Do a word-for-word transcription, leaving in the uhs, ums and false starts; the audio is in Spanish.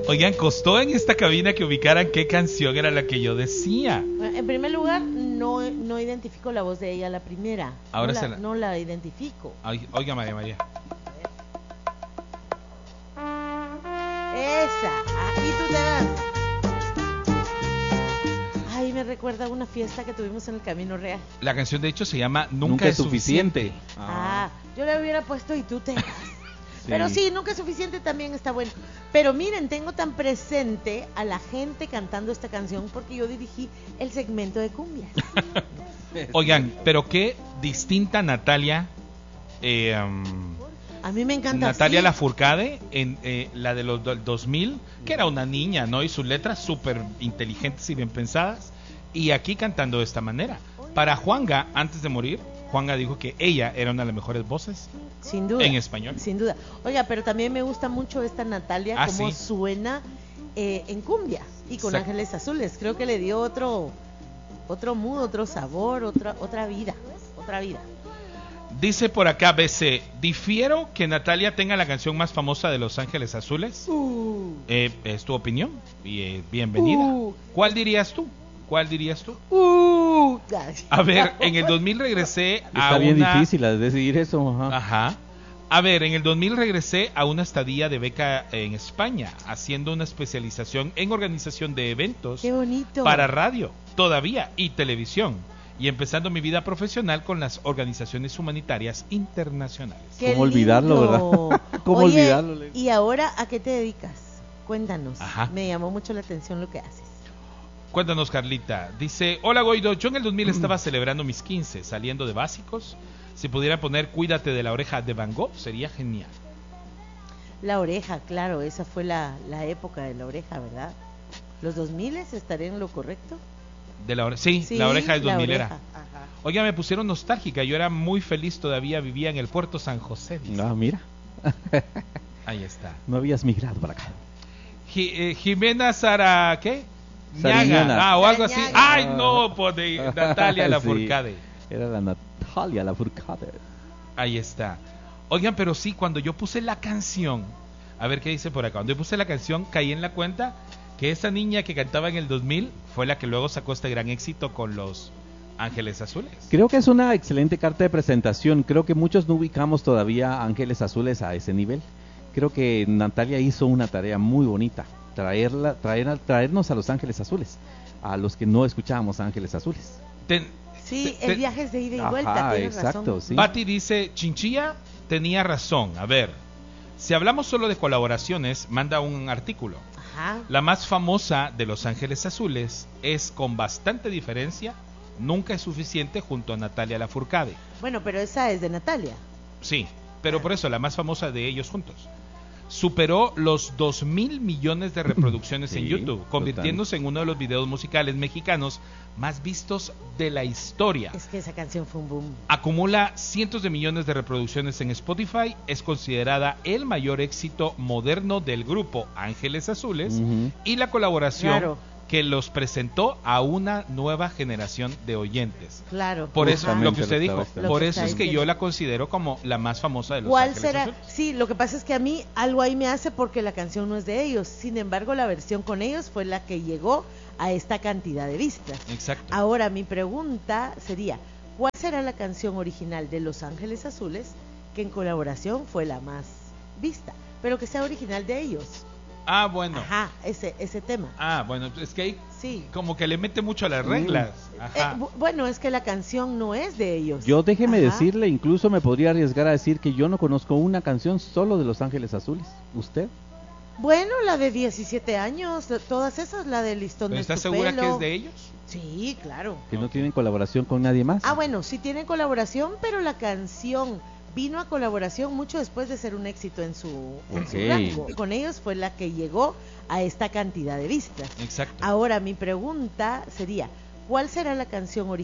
Oigan, costó en esta cabina que ubicaran qué canción era la que yo decía. Bueno, en primer lugar, no, no identifico la voz de ella, la primera. Ahora no, se la, la... no la identifico. Ay, oiga, María María. Esa, aquí tú te das. Ay, me recuerda a una fiesta que tuvimos en el Camino Real. La canción de hecho se llama Nunca, Nunca es es suficiente. suficiente. Ah, yo le hubiera puesto y tú te das. Sí. Pero sí, nunca es suficiente, también está bueno. Pero miren, tengo tan presente a la gente cantando esta canción porque yo dirigí el segmento de cumbias. Oigan, pero qué distinta Natalia, eh, um, A mí me encanta. Natalia así. Lafourcade en eh, la de los del dos mil, que era una niña, ¿no? Y sus letras súper inteligentes y bien pensadas. Y aquí cantando de esta manera. Para Juanga, antes de morir, Juanga dijo que ella era una de las mejores voces. Sin duda. En español. Sin duda. Oiga, pero también me gusta mucho esta Natalia, Ah, cómo ¿sí? suena eh, en cumbia y con Exacto. Ángeles Azules. Creo que le dio otro otro mood, otro sabor, otra otra vida, otra vida. Dice por acá B C, difiero que Natalia tenga la canción más famosa de Los Ángeles Azules. Uh, Eh, es tu opinión y eh, bienvenida. Uh. ¿Cuál dirías tú? ¿Cuál dirías tú? uh, A ver, en el dos mil regresé a Está bien una... difícil de decidir eso. Ajá. Ajá. A ver, en el dos mil regresé a una estadía de beca en España, haciendo una especialización en organización de eventos Qué bonito. para radio, todavía, y televisión, y empezando mi vida profesional con las organizaciones humanitarias internacionales. Qué ¿Cómo olvidarlo, lindo. verdad? ¿Cómo Oye, olvidarlo, Leo? ¿y ahora a qué te dedicas? Cuéntanos. Ajá. Me llamó mucho la atención lo que haces. Cuéntanos, Carlita. Dice, hola Goido, yo en el dos mil estaba celebrando mis quince, saliendo de básicos. Si pudiera poner Cuídate de la oreja de Van Gogh, sería genial. La oreja, claro, esa fue la, la época de la oreja, ¿verdad? ¿Los dos mil estaré en lo correcto? De la ore- sí, Sí, la oreja del la dos mil oreja, era. ajá. Oiga, me pusieron nostálgica, yo era muy feliz, todavía vivía en el puerto San José. dice. Ah, mira, Ahí está. no habías migrado para acá. Ji- eh, Jimena Sara, ¿qué? Sariñana. Ñaga. Ah, o algo así. Sariñana. Ay, no, pues de Natalia Sí, Lafourcade. Era la Natalia Lafourcade. Ahí está. Oigan, pero sí, cuando yo puse la canción, a ver qué dice por acá. Cuando yo puse la canción, caí en la cuenta que esa niña que cantaba en el dos mil fue la que luego sacó este gran éxito con Los Ángeles Azules. Creo que es una excelente carta de presentación. Creo que muchos no ubicamos todavía a Ángeles Azules a ese nivel. Creo que Natalia hizo una tarea muy bonita. Traerla, traer, traernos a Los Ángeles Azules. A los que no escuchábamos a Ángeles Azules. Ten- Sí, te- el te- viaje es de ida y Ajá, vuelta, tienes exacto, razón. sí. Patti dice, Chinchilla tenía razón. A ver, si hablamos solo de colaboraciones, manda un artículo. Ajá. La más famosa de Los Ángeles Azules es, con bastante diferencia, Nunca es suficiente, junto a Natalia Lafourcade. Bueno, pero esa es de Natalia. Sí, pero por eso la más famosa de ellos juntos. Superó los dos mil millones de reproducciones Sí, en YouTube, convirtiéndose en uno de los videos musicales mexicanos más vistos de la historia. Es que esa canción fue un boom. Acumula cientos de millones de reproducciones en Spotify, es considerada el mayor éxito moderno del grupo Ángeles Azules, Ujú. y la colaboración Claro. que los presentó a una nueva generación de oyentes. Claro. Por eso, Justamente lo que usted lo dijo, estaba Lo por que eso está es que diciendo. yo la considero como la más famosa de Los ¿Cuál Ángeles será? Azules. Sí, lo que pasa es que a mí algo ahí me hace porque la canción no es de ellos. Sin embargo, la versión con ellos fue la que llegó a esta cantidad de vistas. Exacto. Ahora, mi pregunta sería, ¿cuál será la canción original de Los Ángeles Azules que en colaboración fue la más vista? Pero que sea original de ellos. Ah, bueno. Ajá, ese, ese tema. Ah, bueno, es que ahí Sí. como que le mete mucho a las reglas. Eh, Ajá. bu- bueno, es que la canción no es de ellos. Yo déjeme Ajá. decirle, incluso me podría arriesgar a decir que yo no conozco una canción solo de Los Ángeles Azules. ¿Usted? Bueno, la de diecisiete años, todas esas, la de Listón ¿Pero de estás tu segura que pelo. es de ellos? Sí, claro. Que no Ok. tienen colaboración con nadie más. Ah, bueno, sí tienen colaboración, pero la canción vino a colaboración mucho después de ser un éxito en su, en su Ok. rango. Con ellos fue la que llegó a esta cantidad de vistas. Exacto. Ahora, mi pregunta sería, ¿cuál será la canción original